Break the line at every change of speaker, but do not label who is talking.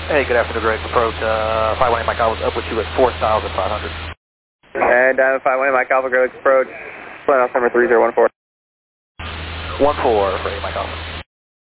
Hey, good afternoon, Greg. Approach 518 Mike Alpha, up with you at 4,500.
And 518 Mike Alpha, Greg, approach, flight off number 3014.
14 for 8 Mike Alpha.